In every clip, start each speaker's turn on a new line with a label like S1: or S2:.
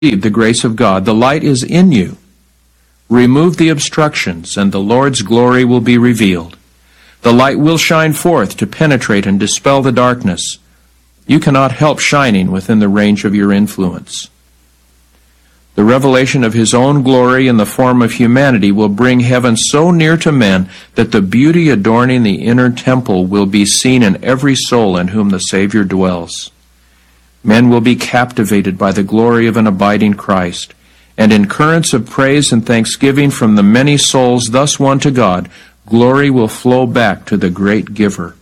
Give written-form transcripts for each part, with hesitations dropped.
S1: the grace of God. The light is in you. Remove the obstructions, and the Lord's glory will be revealed. The light will shine forth to penetrate and dispel the darkness. You cannot help shining within the range of your influence. The revelation of His own glory in the form of humanity will bring heaven so near to men that the beauty adorning the inner temple will be seen in every soul in whom the Savior dwells. Men will be captivated by the glory of an abiding Christ, and in currents of praise and thanksgiving from the many souls thus won to God, glory will flow back to the great giver.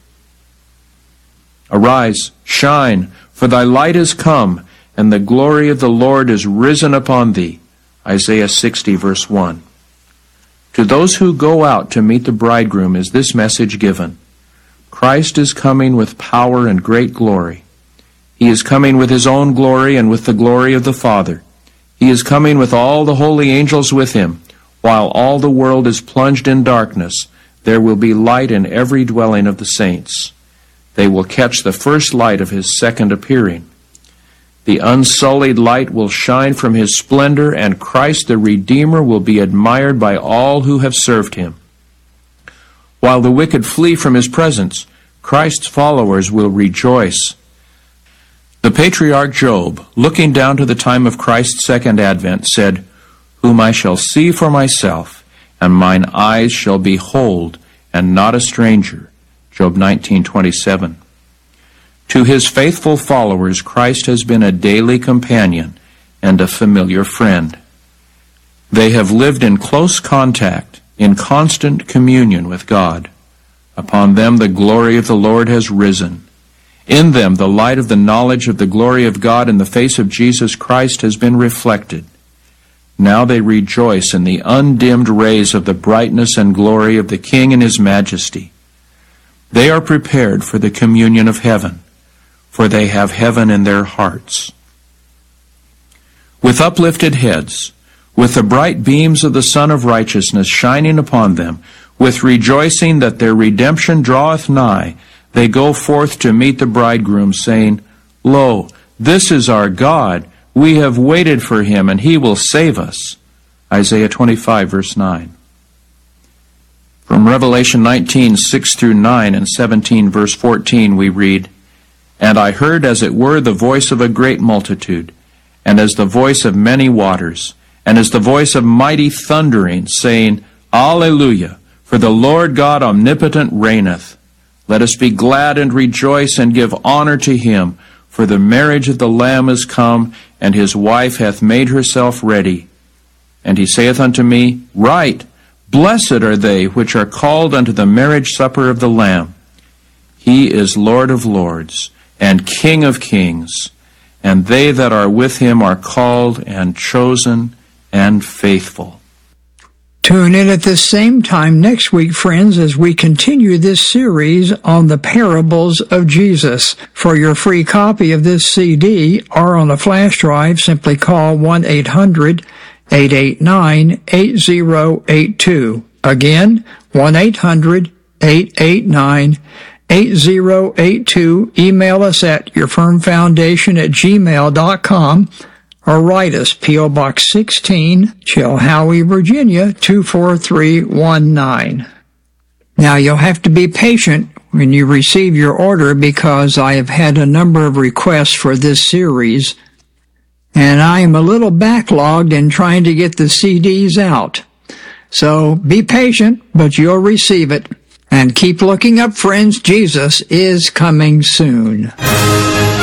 S1: Arise, shine, for thy light is come, and the glory of the Lord is risen upon thee. Isaiah 60, verse 1. To those who go out to meet the bridegroom is this message given. Christ is coming with power and great glory. He is coming with His own glory and with the glory of the Father. He is coming with all the holy angels with Him. While all the world is plunged in darkness, there will be light in every dwelling of the saints. They will catch the first light of His second appearing. The unsullied light will shine from His splendor, and Christ the Redeemer will be admired by all who have served Him. While the wicked flee from His presence, Christ's followers will rejoice. The patriarch Job, looking down to the time of Christ's second advent, said, "Whom I shall see for myself, and mine eyes shall behold, and not a stranger." Job 19:27. To His faithful followers, Christ has been a daily companion and a familiar friend. They have lived in close contact, in constant communion with God. Upon them the glory of the Lord has risen. In them the light of the knowledge of the glory of God in the face of Jesus Christ has been reflected. Now they rejoice in the undimmed rays of the brightness and glory of the King in His majesty. They are prepared for the communion of heaven, for they have heaven in their hearts. With uplifted heads, with the bright beams of the Sun of Righteousness shining upon them, with rejoicing that their redemption draweth nigh, they go forth to meet the bridegroom, saying, Lo, this is our God. We have waited for Him, and He will save us. Isaiah 25, verse 9. From Revelation 19, 6 through 9, and 17, verse 14, we read, And I heard as it were the voice of a great multitude, and as the voice of many waters, and as the voice of mighty thundering, saying, Alleluia, for the Lord God omnipotent reigneth. Let us be glad and rejoice and give honor to Him, for the marriage of the Lamb is come, and His wife hath made herself ready. And He saith unto me, Write, Blessed are they which are called unto the marriage supper of the Lamb. He is Lord of lords, and King of kings, and they that are with Him are called and chosen and faithful.
S2: Tune in at this same time next week, friends, as we continue this series on the parables of Jesus. For your free copy of this CD or on a flash drive, simply call 1-800-889-8082. Again, 1-800-889-8082. Email us at yourfirmfoundation@gmail.com. or write us, P.O. Box 16, Chilhowie, Virginia, 24319. Now, you'll have to be patient when you receive your order because I have had a number of requests for this series, and I am a little backlogged in trying to get the CDs out. So be patient, but you'll receive it. And keep looking up, friends. Jesus is coming soon.